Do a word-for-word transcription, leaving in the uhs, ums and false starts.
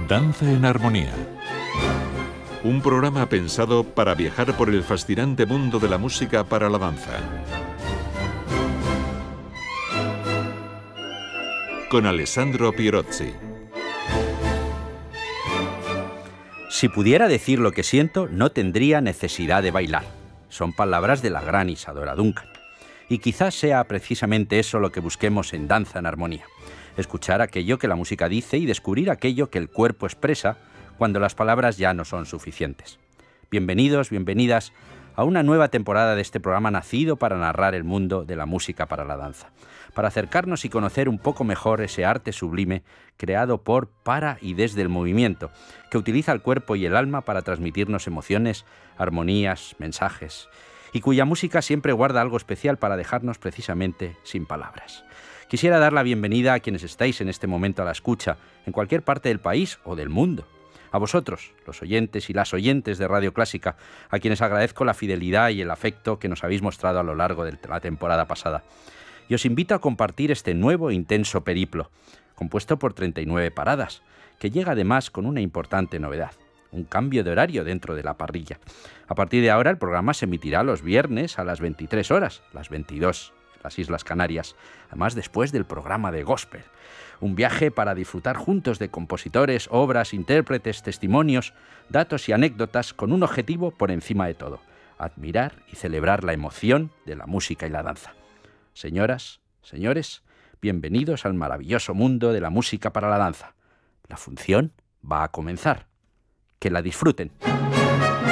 Danza en Armonía. Un programa pensado para viajar por el fascinante mundo de la música para la danza. Con Alessandro Pierozzi. Si pudiera decir lo que siento, no tendría necesidad de bailar. Son palabras de la gran Isadora Duncan. Y quizás sea precisamente eso lo que busquemos en Danza en Armonía. Escuchar aquello que la música dice y descubrir aquello que el cuerpo expresa cuando las palabras ya no son suficientes. Bienvenidos, bienvenidas a una nueva temporada de este programa nacido para narrar el mundo de la música para la danza, para acercarnos y conocer un poco mejor ese arte sublime creado por, para y desde el movimiento, que utiliza el cuerpo y el alma para transmitirnos emociones, armonías, mensajes, y cuya música siempre guarda algo especial para dejarnos precisamente sin palabras. Quisiera dar la bienvenida a quienes estáis en este momento a la escucha, en cualquier parte del país o del mundo. A vosotros, los oyentes y las oyentes de Radio Clásica, a quienes agradezco la fidelidad y el afecto que nos habéis mostrado a lo largo de la temporada pasada. Y os invito a compartir este nuevo e intenso periplo, compuesto por treinta y nueve paradas, que llega además con una importante novedad: un cambio de horario dentro de la parrilla. A partir de ahora el programa se emitirá los viernes a las veintitrés horas, las veintidós, las Islas Canarias, además después del programa de Gospel. Un viaje para disfrutar juntos de compositores, obras, intérpretes, testimonios, datos y anécdotas con un objetivo por encima de todo: admirar y celebrar la emoción de la música y la danza. Señoras, señores, bienvenidos al maravilloso mundo de la música para la danza. La función va a comenzar. Que la disfruten.